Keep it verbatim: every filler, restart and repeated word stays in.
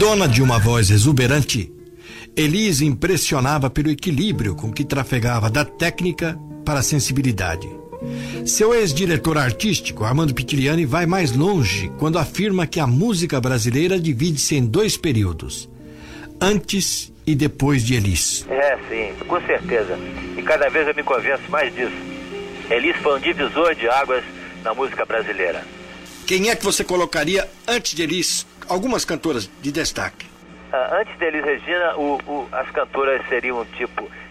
Dona de uma voz exuberante, Elis impressionava pelo equilíbrio com que trafegava da técnica para a sensibilidade. Seu ex-diretor artístico, Armando Pitiliani, vai mais longe quando afirma que a música brasileira divide-se em dois períodos, antes e depois de Elis. É, sim, com certeza. E cada vez eu me convenço mais disso. Elis foi um divisor de águas na música brasileira. Quem é que você colocaria antes de Elis? Algumas cantoras de destaque. Ah, antes de Elis Regina, o, o, as cantoras seriam tipo